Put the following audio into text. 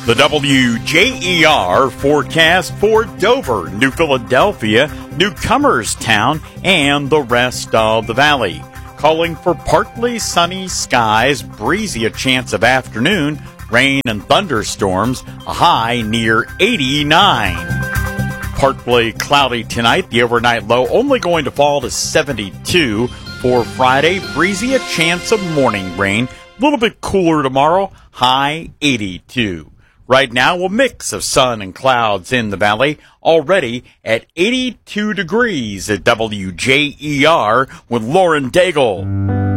The WJER forecast for Dover, New Philadelphia, Newcomerstown, and the rest of the valley. Calling for partly sunny skies, breezy, a chance of afternoon, rain and thunderstorms, a high near 89. Partly cloudy tonight, the overnight low only going to fall to 72. For Friday, breezy, a chance of morning rain, a little bit cooler tomorrow, high 82. Right now, a mix of sun and clouds in the valley, already at 82 degrees at WJER with Lauren Daigle.